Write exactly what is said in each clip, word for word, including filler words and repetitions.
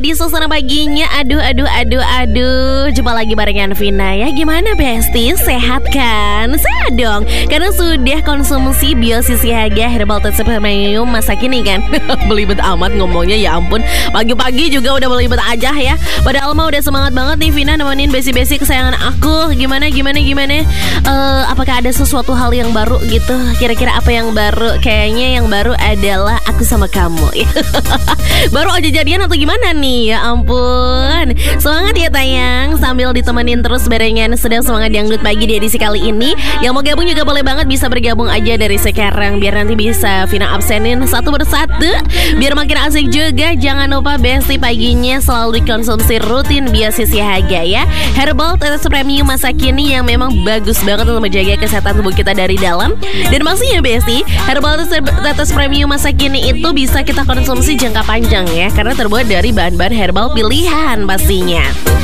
di suasana paginya. Aduh, aduh, aduh, aduh. Jumpa lagi barengan Vina ya. Gimana Besti? Sehat kan? Sehat dong. Karena sudah konsumsi Biosisihaga Herbal Tea Premium masa kini kan. Belibet amat ngomongnya, ya ampun. Pagi-pagi juga udah belibet aja ya. Padahal mah udah semangat banget nih Vina nemenin besi-besi kesayangan aku. Gimana, gimana, gimana? Uh, apakah ada sesuatu hal yang baru gitu? Kira-kira apa yang baru? Kayaknya yang baru adalah aku sama kamu. Baru aja jadian atau gimana nih? Ya ampun. Semangat ya tayang. Sambil ditemenin terus barengan sedang semangat dangdut pagi di edisi kali ini. Yang mau gabung juga boleh banget, bisa bergabung aja dari sekarang. Biar nanti bisa Vina absenin satu persatu, biar makin asik juga. Jangan lupa Besti paginya selalu dikonsumsi rutin Biosisihaga ya. Herbal Tea Premium masa kini yang memang bagus banget untuk menjaga kesehatan tubuh kita dari dalam. Dan maksudnya Besti, Herbal Tea Premium masa kini itu bisa kita konsumsi jangka panjang ya, karena terbuat dari bahan-bahan herbal pilihan pastinya.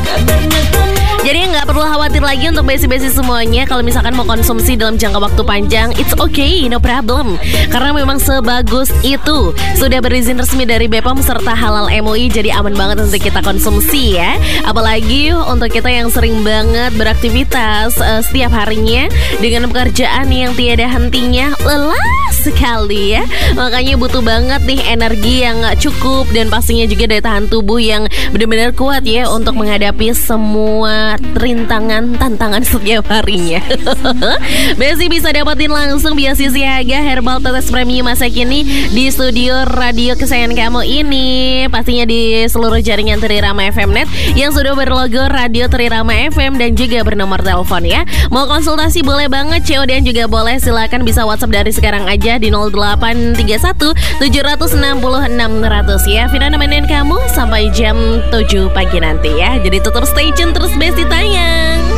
Jadi nggak perlu khawatir lagi untuk besi-besi semuanya. Kalau misalkan mau konsumsi dalam jangka waktu panjang, it's okay, no problem. Karena memang sebagus itu. Sudah berizin resmi dari B P O M serta halal M U I, jadi aman banget untuk kita konsumsi ya. Apalagi untuk kita yang sering banget beraktivitas uh, setiap harinya dengan pekerjaan yang tiada hentinya, lelah sekali ya. Makanya butuh banget nih energi yang cukup dan pastinya juga daya tahan tubuh yang benar-benar kuat ya untuk menghadapi semua rintangan, tantangan setiap harinya. Besi bisa dapetin langsung Biosisihaga Herbal Tea Premium masa kini di studio radio kesayangan kamu ini. Pastinya di seluruh jaringan Trirama F M Net yang sudah berlogo Radio Trirama F M dan juga bernomor telepon ya. Mau konsultasi boleh banget, C O D juga boleh. Silakan bisa WhatsApp dari sekarang aja di nol delapan tiga satu tujuh enam enam nol nol nol ya. Vina nemenin kamu sampai jam tujuh pagi nanti ya. Jadi tetap stay tune terus Besti tayang.